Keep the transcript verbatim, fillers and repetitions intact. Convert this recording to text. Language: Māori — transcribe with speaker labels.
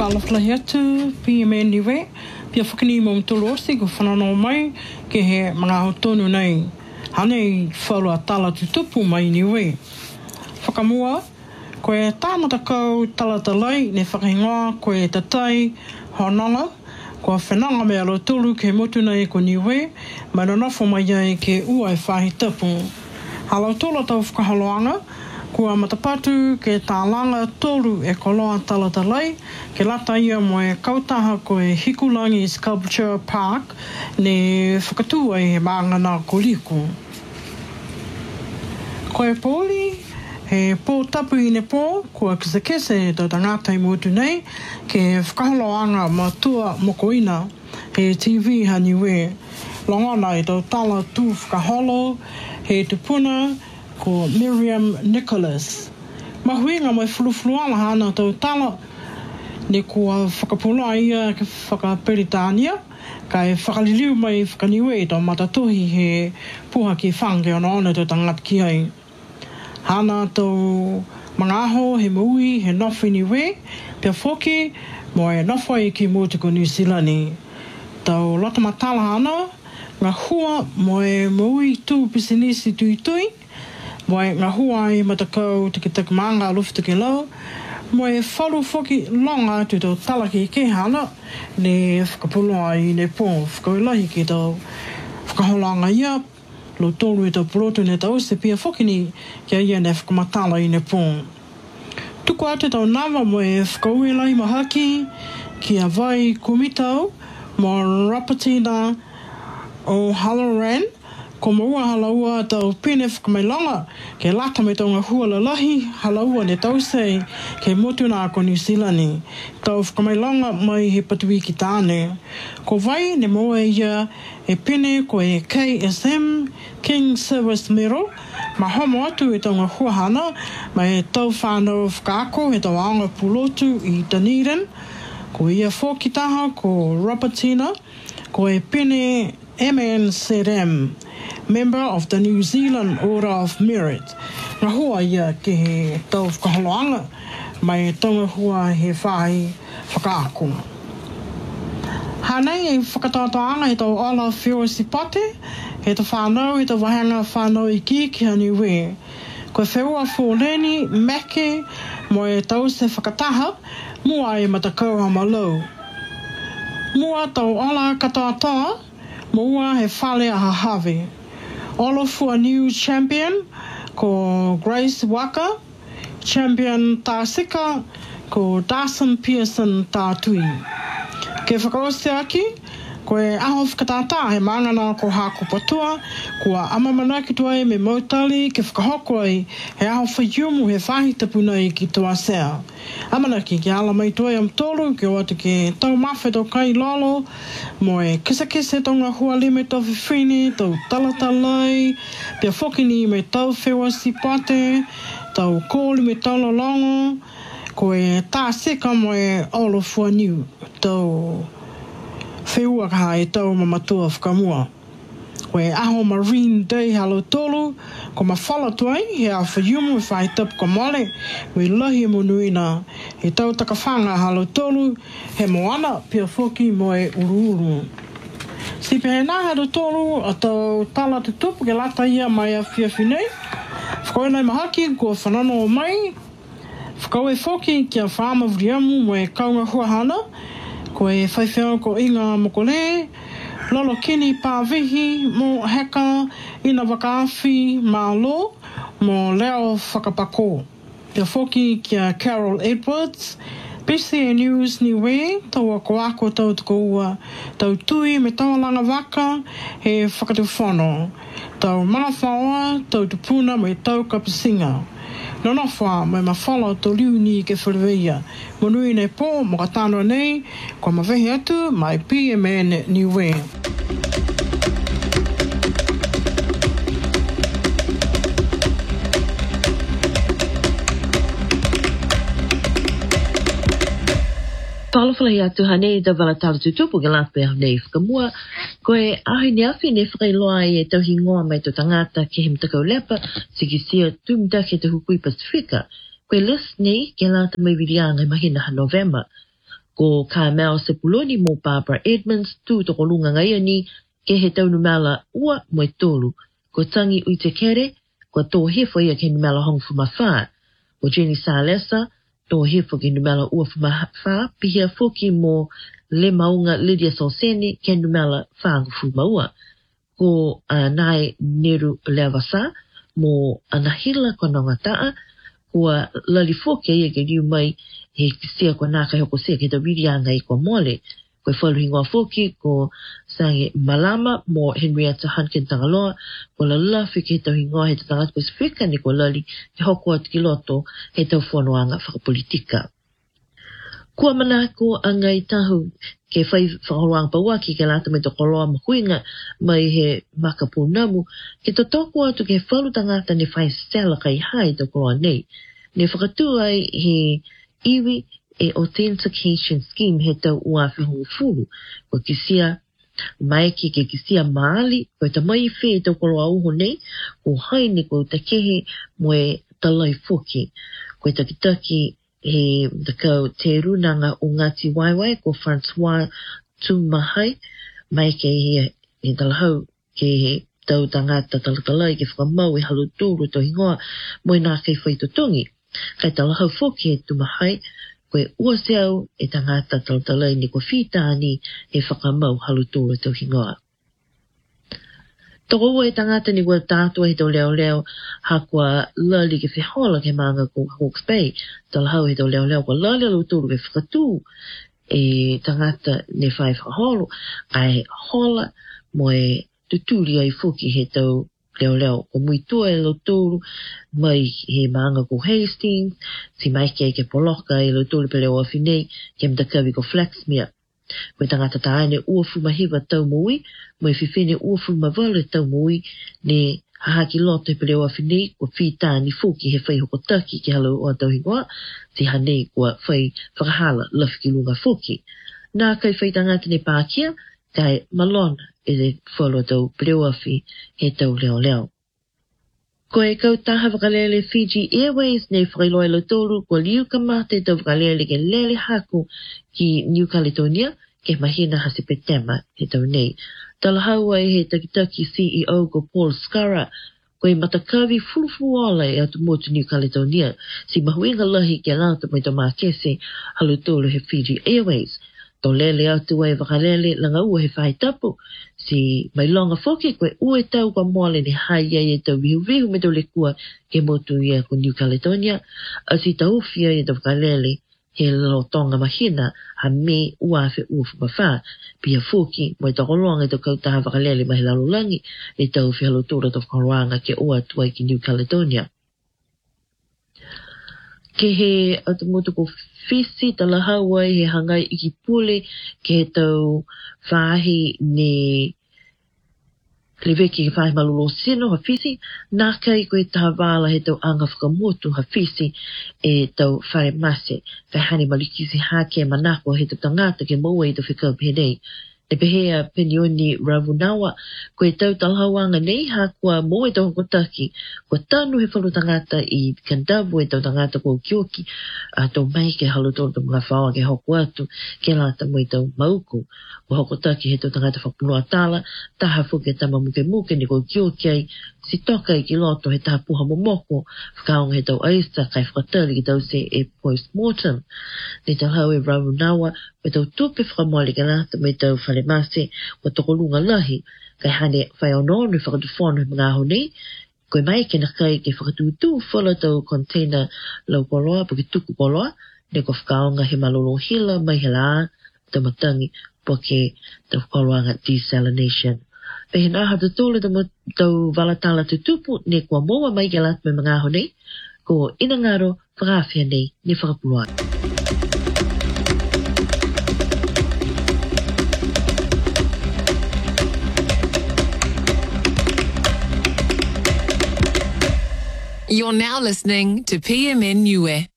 Speaker 1: Tālaflahi atu, P M N niwe, pia whakini mo mtolo osi ko whanano mai ke he mga hotonu nei. Hanei whalua tala tutupu mai niwe. Whakamua, koe tāmata kau talatalai ne whakahingoa koe tatai honanga, kua whenanga me alo tolu ke motu nei ko niwe, mai nanofo mai ai ke ua e whahi tapu. Halau tola tau whakahaloanga, kua matapatu ke tālanga tolu e koloa talatalai, ke lata ia mo e kautaha ko e Hikulangi Sculpture Park, ne whakatua e maangana ko liku. Ko e pōli, he pō tapu i ne pō, kua kisa kese tau tangatai motu nei, ke whakahaloanga matua mokoina, he T V haniwe. Longana i tau tala tū whakaholo, he tupuna, ko Miriam Nicholas. Mahuinga mai fulufuluala hana tau tala ne kua whakapulua ia ke whakaperitania, kai whakaliliu mai whakaniwe i tau matatohi he puha ki whange ona ona tau tangat ki ai. Hana tau mga aho he maui he nofi niwe, pia whoki mo e nofo i ki mūtu ko New Zealand. Tau lota matala hana, ngā hua mo e maui tū pisinisi tui tui, mo e ngā hua i matakau tiki tak maanga lufu tiki lau, mo e whalu whoki longa tu tau talaki i ke hana, ne whakapulua i ne pō, whakauilahi ki tau whakaholanga ia, lo tolu i tau purotu ne tau se pia whoki ni kia ia ne whakamatala i ne pō. Tuku ate tau nawa mo e whakauilahi mahaki, kia vai kumitau, mo Rapatina o Halloran, ko maua halaua tau pene whakamailanga, ke lata me tau ngā hua lalahi, halaua ne tau sei, ke motu nā ko New Zealand. Tau whakamailanga mai he patui ki tāne. Ko vai ne moa ia e pene ko e K S M, King Service Medal, ma homo atu e tau ngā hua hana, mai e tau whānau whakaako he tau aonga pulotu i Dunedin, ko ia whokitaha ko Rapatina, ko e pene M N Z M, Member of the New Zealand Order of Merit. Ngā hua ia ke he tau whakaholoanga, mai taunga hua he whai whakaako. Hanei e whakatatoanga he tau ala whio sipate, he tau whanau, he tau wahanga whanau i ki ki haniwe. Ko e wheua fōleni, meke, mo e tau se whakataha, mua e matakau hamalau. Mua tau ala katoatoa, mua he whale a hahawe. Olofua new champion, ko Grace Waka, champion Tāsika, ko Dawson Pearson Tātui. Ke whakaose aki, ko e aho whakatātā he mangana ko hako patua, kua amamana ki tua e me mautali, ke whakahoko ai, he aho whaiumu he whahi tapuna i ki tua sea. Amanaki ki ala mai tua am tolu, ke oate ke tau mawhi tau kai lolo, mo e kisa kise tau ngā hua lime tau whiwhini, tau talatalai, pia whokini me tau whewa sipate, tau kōli me tau lolongo, ko e tā seka mo e Olofua New, tau wheua kaha e tau mamatua whakamua. Ko e aho Marine Day halo tolu, ko ma whala tuai, he a whaiumu e whai tapu ka mole, we lahi e monuina, he tau takawhanga halo tolu, he moana pia whoki mo e uru uru. Si pe he nā halo tolu, a tau tala te tupu ke lata ia mai a whiawhinei, whakau nei mahaki, ko whanano o mai, whakau e whoki ki a whāma vriamu mo e kaunga huahana, ko e whaiwheo ko inga mokole, lolo kini pāwihi mo heka ina wakawhi mālo mo leo whakapako. Pia whoki kia Carol Edwards, P C A News niwe, tau a koako tau tuko ua, tau tui me tawalanga waka he whakatu whono. Tau mana whaoa, tau tupuna me tau kapasinga. Nona wha mai ma whala to liuni ke whariweia. Monui nei pō, mo ka tānoa nei, kua mawehi atu, mai P M N niwe.
Speaker 2: Palafalahi atu hanei da wala tala tutupu ke lāpe hanei whakamua. Ko e ahi ni awhi ne whakailoa i e tauhi ngoa mai to tangata ke he mtakau lepa siki sia tumita ke te hukui Pasifika. Ko e lis nei ke lāta mai wirianga i mahina ha November. ko Carmel Sepuloni mo Barbara Edmonds tu to kolunga ngai ni ke he tau numala ua mo tolu ko tangi ui te kere ko to hefo ia ke numala hong fumawha ko Jenny Salesa to hefo ke numala ua fumawha pihia foki mo le maunga Lydia Soseni ke numala whaangu fumaua ko uh, nai Neru Levasa mo anahila ko nongataa kua lali foki ia ke riu mai he kisia ko naka hoko sia ke te wirianga i ko mole. Koe whaluhingoa foki ko sange Malama mo Henrietta Hankin Tangaloa ko la lafi ke tau hingoa he te tangata Pasifika ni ko lali he hoko ati ki loto he tau whanoanga whakapolitika. Kua mana ko angai tahu ke whai whakaroang pawaki ke lata me to koloa mahuinga mai he makapunamu ke to toko atu ke whalu tangata ni whai stela kai hai to koloa nei. Ne whakatua he iwi e authentication scheme he tau ua whihongu fulu. Ko kisia mai ki ke kisia maali ko ta mai whi e tau koloa uho nei ko haini ko ta kehe mo e talai foki. Ko ta kitaki he takau te runanga o Ngati Waiwai ko Francois Tumahai mai ke he e talahau ke he tau tangata talatalai ke whakamau e halu tūru to hingoa mo i nā kei whaitotongi. Kai talahau foki e Tumahai koe ua seau e tangata talatalai ni ko whitaani e whakamau halu tūru to hingoa. Toko ua e tangata ni kua tātua he tau leo leo ha kua lali ke whihola ke maanga ko Hawke's Bay. Talahau he tau leo leo kua lali halu tūru ke whakatū e tangata ne whai whakaholo ai hola mo e tuturi ai foki he tau leo leo ko muitua e lo tūru mai he maanga ko Hastings si mai ke ke poloka e lo tūru pe leo awhinei ke mtakawi ko Flaxmere. Koe tangata taane ua fumahiwa tau mui, mai whiwhene ua fumawale tau mui, ne hahaki loto he peleo awhinei, ko whitāni fuki he whai hoko taki ki halo o tau hingoa, si hanei kua whai whakahala lafi ki lunga fuki. Nā kai whai tangata ne pākia, kai malona e le whalo tau peleo awhi he tau leo leo. Koe kau taha wakalele Fiji Airways ne whakailoa lo tolu ko liu kamate tau wakalele ke lele haku ki New Caledonia ke mahina hasi petema he tau nei. Talahaua e he takitaki C E O ko Paul Scara koe matakawi fulufuala e atu motu New Caledonia si mahuinga lahi ke lata mai to makese halu tolu he Fiji Airways. To lele atu e wakalele langa ua he whai tapu. Si mai longa foki koe ue tau kwa moale ni hai ai e tau vihu vihu me tau le kua ke motu ia ko New Caledonia. A si tau fia e tau wakalele he lo tonga mahina ha me uafe ufu mawha. Pia foki mo e tau kolonga e tau kautaha wakalele mahi lalulangi e tau fia lo tura tau whakaroanga ke ua tuai ki New Caledonia. Ke he atu motu ko Fisi talahau ai he hangai iki pule ke he tau whahi ne leweki ke whahi malolo sino ha Fisi, nā kai koe taha wāla he tau anga whakamotu ha Fisi e tau whae mase, whai hane malikisi hake manako he tau tangata ke maua i tau whikau penei. Ne pehea penioni Ravunawa, koe tau talhauanga nei ha kua mo e tau kotaki, kua tanu he whalu tangata i Kandavu e tau tangata kua Kioki, a tau mai ke halu tōru tau mga whaua ke hoku atu, ke lata mo i tau mauku, kua hokotaki he tau tangata whapunua tala, taha fuke tama muke muke ni kua Kioki ai, si toka i ki loto he taha puha momoko, whakaonga he tau aista kai whakatali ki tau se e post-mortem. Ne tau hau e Ravunawa, me tau tupe whakamoli ke lata me tau whale mase, kua toko lunga lahi, kai hane whai ononu whakatufono he mga aho nei, koe mai ke na kai ke whakatutu whala tau container lau koloa, po ke tuku koloa, ne ko whakaonga he malolo hila mai he la, tau matangi, po ke tau koloanga desalination. Pehe nā hata tōle tau walatala te tupu, ne kua moa mai ke lata me mga aho nei, ko ina ngaro whakawhia nei, ne whakapulua.
Speaker 3: You're now listening to P M N Niue.